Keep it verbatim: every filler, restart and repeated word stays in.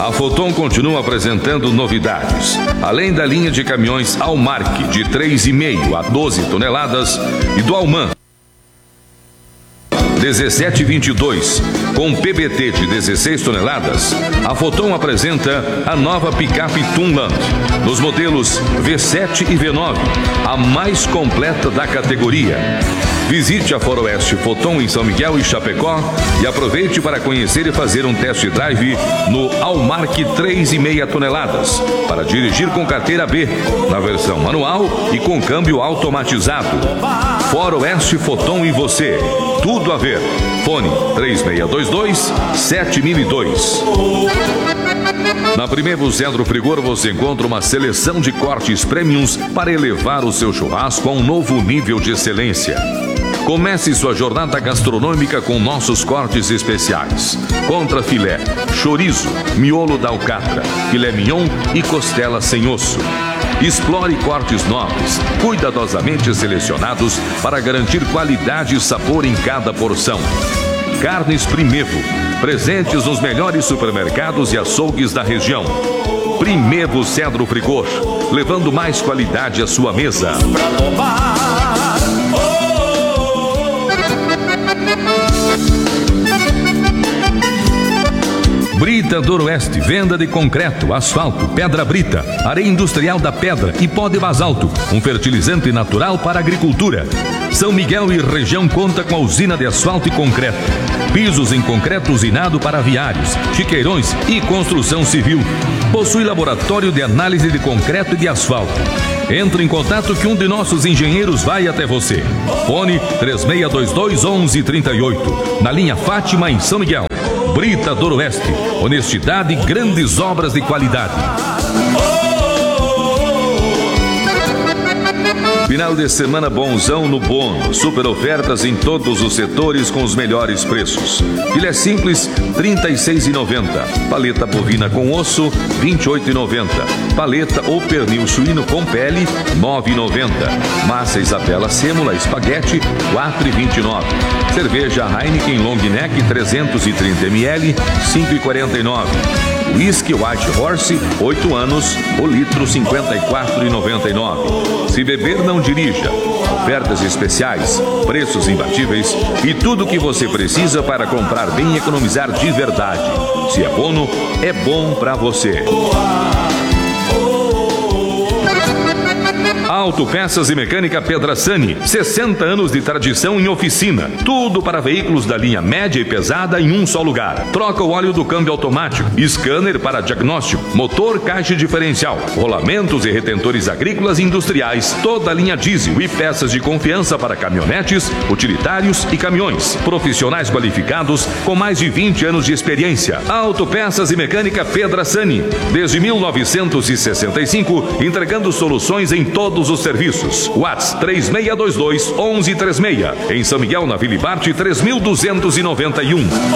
A Foton continua apresentando novidades. Além da linha de caminhões Almark de três vírgula cinco a doze toneladas e do Alman dezessete vinte e dois, com P B T de dezesseis toneladas, a Foton apresenta a nova picape Tunland, nos modelos V sete e V nove, a mais completa da categoria. Visite a Foroeste Foton em São Miguel e Chapecó e aproveite para conhecer e fazer um test drive no Almark três vírgula cinco toneladas, para dirigir com carteira B, na versão manual e com câmbio automatizado. Foroeste Foton e você, tudo a ver. Fone três seis dois dois, sete mil e dois. Na Primeiro Centro Frigor você encontra uma seleção de cortes premiums para elevar o seu churrasco a um novo nível de excelência. Comece sua jornada gastronômica com nossos cortes especiais: contra filé, chorizo, miolo da alcatra, filé mignon e costela sem osso. Explore cortes nobres, cuidadosamente selecionados para garantir qualidade e sabor em cada porção. Carnes Primevo, presentes nos melhores supermercados e açougues da região. Primevo Centro Frigor, levando mais qualidade à sua mesa. Brita Noroeste, venda de concreto, asfalto, pedra brita, areia industrial da pedra e pó de basalto, um fertilizante natural para a agricultura. São Miguel e região conta com a usina de asfalto e concreto. Pisos em concreto usinado para viários, chiqueirões e construção civil. Possui laboratório de análise de concreto e de asfalto. Entre em contato que um de nossos engenheiros vai até você. Fone três seis dois dois, onze trinta e oito, na linha Fátima, em São Miguel. Brita Noroeste, honestidade e grandes obras de qualidade. Final de semana bonzão no Bono. Super ofertas em todos os setores com os melhores preços. Filé simples, trinta e seis reais e noventa centavos. Paleta bovina com osso, vinte e oito reais e noventa centavos. Paleta ou pernil suíno com pele, nove reais e noventa centavos. Massa Isabela Sêmula Espaguete, quatro reais e vinte e nove centavos. Cerveja Heineken Long Neck trezentos e trinta mililitros, cinco reais e quarenta e nove centavos. Whisky White Horse, oito anos, o litro cinquenta e quatro reais e noventa e nove centavos. Se beber, não dirija. Ofertas especiais, preços imbatíveis e tudo o que você precisa para comprar bem e economizar de verdade. Se é Bono, é bom para você. Autopeças e Mecânica Pedrassani, sessenta anos de tradição em oficina. Tudo para veículos da linha média e pesada em um só lugar. Troca o óleo do câmbio automático, scanner para diagnóstico, motor, caixa diferencial, rolamentos e retentores agrícolas e industriais, toda a linha diesel e peças de confiança para caminhonetes, utilitários e caminhões. Profissionais qualificados com mais de vinte anos de experiência. Autopeças e Mecânica Pedrassani, desde mil novecentos e sessenta e cinco, entregando soluções em todos os serviços. WhatsApp três seis dois dois, onze trinta e seis. Em São Miguel, na Vila Ibarte, três mil duzentos e noventa e um.